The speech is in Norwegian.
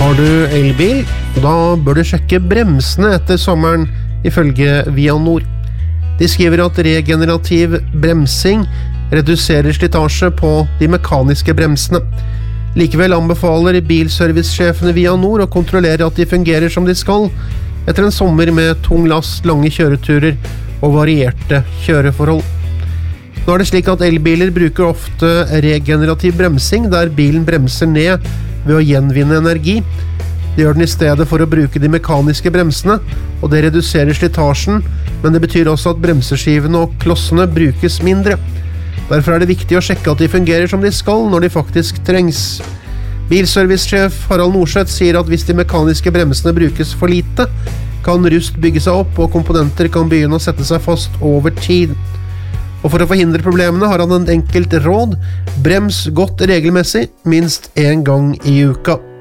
Har du elbil? Da bør du sjekke bremsene etter sommeren, ifølge Vianor. De skriver at regenerativ bremsing reduserer slitasje på de mekaniske bremsene. Likevel anbefaler bilservicesjefene Vianor å kontrollere at de fungerer som de skal, etter en sommer med tung last, lange kjøreturer og varierte kjøreforhold. Nå er det slik at elbiler bruker ofte regenerativ bremsing, der bilen bremser ned ved å gjenvinne energi. Det gjør den i stedet for å bruke de mekaniske bremsene, og det reduserer slitasjen, men det betyr også at bremseskivene og klossene brukes mindre. Derfor er det viktig å sjekke at de fungerer som de skal når de faktisk trengs. Bilservicesjef Harald Norseth sier at hvis de mekaniske bremsene brukes for lite, kan rust bygge seg opp og komponenter kan begynne å sette seg fast over tid. Og for å forhindre problemene har han en enkelt råd: brems godt regelmessig, minst 1 gang i uka.